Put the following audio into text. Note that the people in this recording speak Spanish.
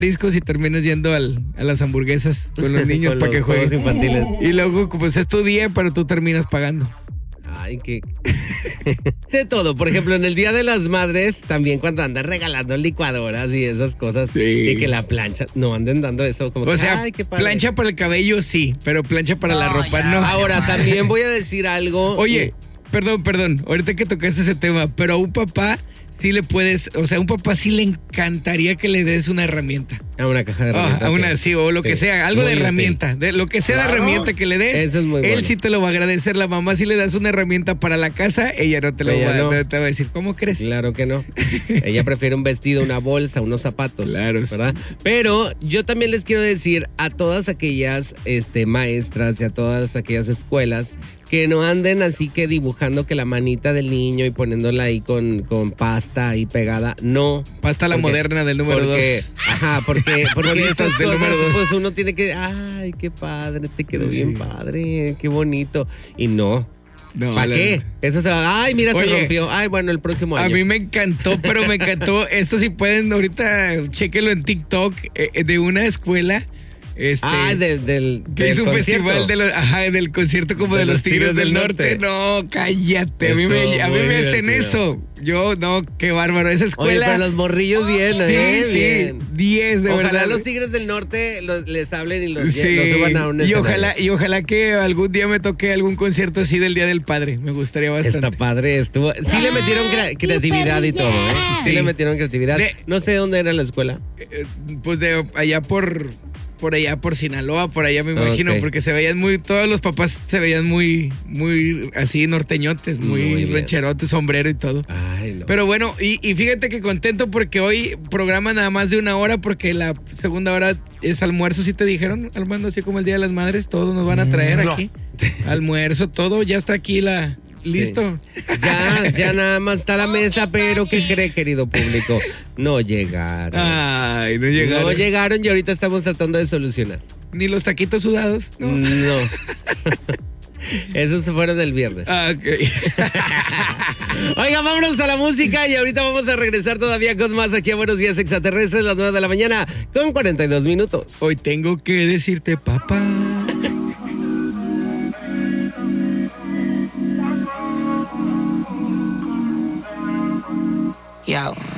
discos y terminas yendo a las hamburguesas con los niños para que jueguen infantiles. Y luego, pues es tu día, pero tú terminas pagando. Ay, qué... De todo. Por ejemplo, en el Día de las Madres, también cuando andan regalando licuadoras y esas cosas, Sí. y que la plancha, no anden dando eso. Como O que, sea, ay, qué padre. plancha para el cabello sí, pero plancha para la ropa no. Ahora, también voy a decir algo. Oye, perdón, ahorita que tocaste ese tema, pero a un papá sí le puedes, o sea, a un papá sí le encantaría que le des una herramienta. A una caja de herramientas. A una sí, o lo que sea, algo Muy de útil. herramienta, de lo que sea de herramienta que le des, Eso es muy bueno. él sí te lo va a agradecer. La mamá si le das una herramienta para la casa, ella no te lo Ella va, no. te va a decir, ¿cómo crees? Claro que no. Ella prefiere un vestido, una bolsa, unos zapatos. Claro. ¿Verdad? Pero yo también les quiero decir a todas aquellas maestras y a todas aquellas escuelas que no anden así que dibujando que la manita del niño y poniéndola ahí con pasta ahí pegada. No. Pasta la moderna del número 2. Ajá, porque Bonitas esas del cosas, número 2. pues uno tiene que, ay, qué padre, te quedó Sí. bien padre, qué bonito. Y no. No, ¿Para qué? Eso se va, ay, mira, Oye, se rompió. Ay, bueno, el próximo año. A mí me encantó, pero me encantó. Esto si pueden, ahorita chéquenlo en TikTok, de una escuela. Del que hizo un concierto. festival del concierto como de los Tigres del Norte. No, cállate. A mí me hacen eso. Yo, no, qué bárbaro. Esa Oye, escuela. pero los morrillos bien, sí, Bien. 10 de Ojalá verdad. los Tigres del Norte les hablen y los Sí. suban a un escenario. Y ojalá que algún día me toque algún concierto así del Día del Padre. Me gustaría bastante. Está padre, estuvo. Sí le metieron creatividad y todo, ¿eh? Sí le metieron creatividad. No sé dónde era la escuela. Pues de allá por allá por Sinaloa, por allá me imagino, Ok. porque se veían todos los papás se veían muy así norteñotes, muy bien. rancherotes, sombrero y todo. Ay, no. Pero bueno, y fíjate que contento porque hoy programa nada más de 1 hora porque la segunda hora es almuerzo, ¿sí te dijeron, Armando? Así como el Día de las Madres, todos nos van a traer aquí. Almuerzo, todo, ya está aquí listo. Ya nada más está la mesa, pero ¿qué cree, querido público? No llegaron. Ay, no llegaron. No llegaron y ahorita estamos tratando de solucionar. Ni los taquitos sudados, ¿no? No. Esos se fueron del viernes. Ok. Oiga, vámonos a la música y ahorita vamos a regresar todavía con más aquí a Buenos Días Extraterrestres, las 9 de la mañana con 42 minutos. Hoy tengo que decirte, papá. Yo.